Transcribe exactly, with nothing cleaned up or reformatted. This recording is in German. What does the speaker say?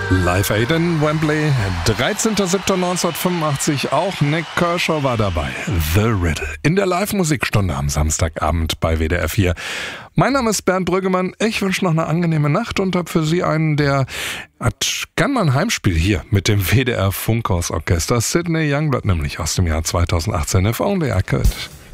Live Aid in Wembley, dreizehnter siebter neunzehnhundertfünfundachtzig, auch Nick Kershaw war dabei. The Riddle in der Live-Musikstunde am Samstagabend bei W D R vier. Mein Name ist Bernd Brüggemann, ich wünsche noch eine angenehme Nacht und habe für Sie einen, der hat gern mal ein Heimspiel hier mit dem W D R Funkhausorchester. Sidney Youngblood nämlich aus dem Jahr zweitausendachtzehn, If Only I Could.